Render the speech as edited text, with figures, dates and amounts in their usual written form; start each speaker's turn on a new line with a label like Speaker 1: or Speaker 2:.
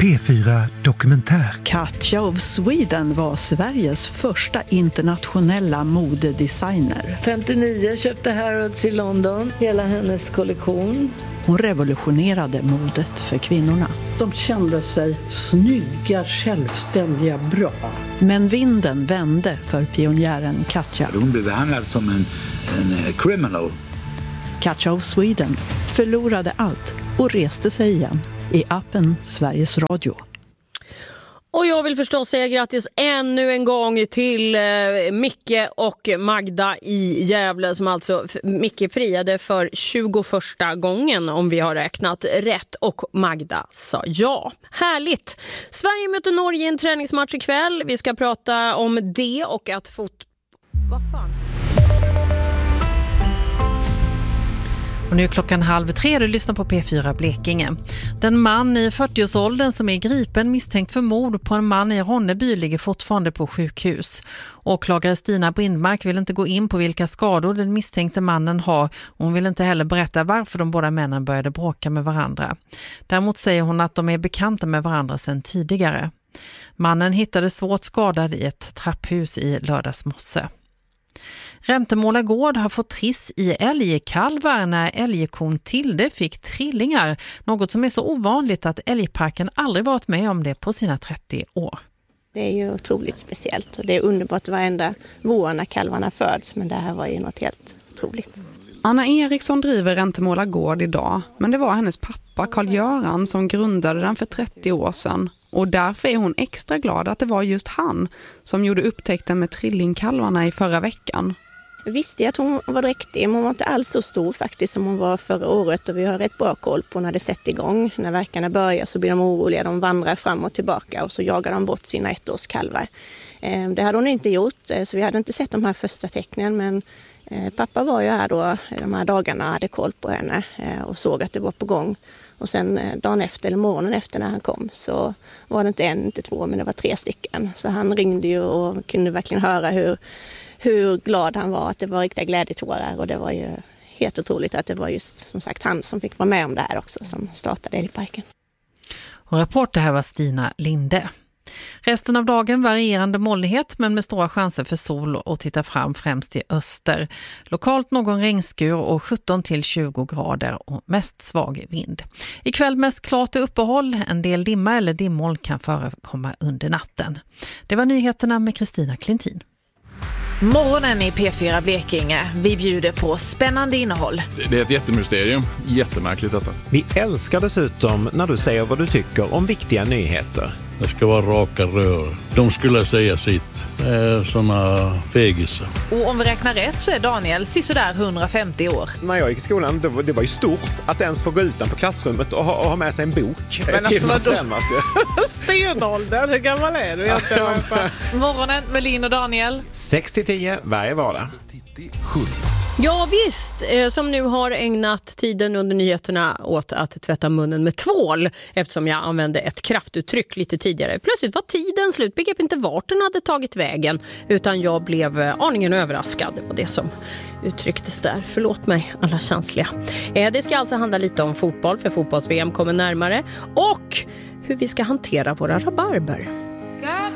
Speaker 1: P4 Dokumentär.
Speaker 2: Katja of Sweden var Sveriges första internationella modedesigner.
Speaker 3: 59 köpte Harrods i London, hela hennes kollektion.
Speaker 2: Hon revolutionerade modet för kvinnorna.
Speaker 4: De kände sig snygga, självständiga, bra.
Speaker 2: Men vinden vände för pionjären Katja.
Speaker 5: Hon blev behandlad som en criminal.
Speaker 2: Katja of Sweden förlorade allt och reste sig igen i appen Sveriges Radio.
Speaker 6: Och jag vill förstås säga grattis ännu en gång till Micke och Magda i Gävle, som alltså Micke friade för 21:a gången om vi har räknat rätt, och Magda sa ja. Härligt! Sverige möter Norge i en träningsmatch ikväll. Vi ska prata om det och att Vad fan?
Speaker 7: Och nu är klockan 2:30, du lyssnar på P4 Blekinge. Den man i 40-årsåldern som är gripen misstänkt för mord på en man i Ronneby ligger fortfarande på sjukhus. Åklagare Stina Brindmark vill inte gå in på vilka skador den misstänkte mannen har. Hon vill inte heller berätta varför de båda männen började bråka med varandra. Däremot säger hon att de är bekanta med varandra sedan tidigare. Mannen hittades svårt skadad i ett trapphus i lördagsmorse. Räntemåla gård har fått triss i älgkalvar när älgkon Tilde fick trillingar. Något som är så ovanligt att älgparken aldrig varit med om det på sina 30 år.
Speaker 8: Det är ju otroligt speciellt och det är underbart varenda vår när kalvarna föds, men det här var ju något helt otroligt.
Speaker 9: Anna Eriksson driver Räntemåla gård idag, men det var hennes pappa Karl-Göran som grundade den för 30 år sedan. Och därför är hon extra glad att det var just han som gjorde upptäckten med trillingkalvarna i förra veckan.
Speaker 8: Jag visste att hon var dräktig, men hon var inte alls så stor faktiskt som hon var förra året, och vi har rätt bra koll på när det sätter igång. När verkarna börjar så blir de oroliga, de vandrar fram och tillbaka och så jagar de bort sina ettårskalvar. Det hade hon inte gjort, så vi hade inte sett de här första tecknen, men pappa var ju här då de här dagarna och hade koll på henne och såg att det var på gång. Och sen dagen efter, eller morgonen efter när han kom, så var det inte en, inte två, men det var 3 stycken. Så han ringde ju och kunde verkligen höra hur glad han var, att det var riktiga glädjetårar, och det var ju helt otroligt att det var just som sagt han som fick vara med om det här också, som startade älgparken.
Speaker 7: Och reporter här var Stina Linde. Resten av dagen varierande molnighet men med stora chanser för sol och titta fram främst i öster. Lokalt någon regnskur och 17-20 grader och mest svag vind. Ikväll mest klart och uppehåll, en del dimma eller dimmoln kan förekomma under natten. Det var nyheterna med Kristina Klintin.
Speaker 10: Morgonen i P4 Blekinge. Vi bjuder på spännande innehåll.
Speaker 11: Det är ett jättemysterium. Jättemärkligt detta.
Speaker 12: Vi älskar dessutom när du säger vad du tycker om viktiga nyheter.
Speaker 13: Det ska vara raka rör. De skulle säga sitt. Såna fegisar.
Speaker 10: Och om vi räknar rätt så är Daniel sisådär 150 år.
Speaker 12: När jag gick i skolan, det var ju stort att ens få gå utanför klassrummet och ha med sig en bok.
Speaker 10: Men alltså stenåldern, hur gammal är du? Morgonen med Lin och Daniel.
Speaker 12: 6-10 varje vardag.
Speaker 6: Ja visst, som nu har ägnat tiden under nyheterna åt att tvätta munnen med tvål, eftersom jag använde ett kraftuttryck lite tidigare. Plötsligt var tiden slut, begrep inte vart den hade tagit vägen, utan jag blev aningen överraskad. Det var det som uttrycktes där. Förlåt mig alla känsliga. Det ska alltså handla lite om fotboll, för fotbolls-VM kommer närmare, och hur vi ska hantera våra rabarber.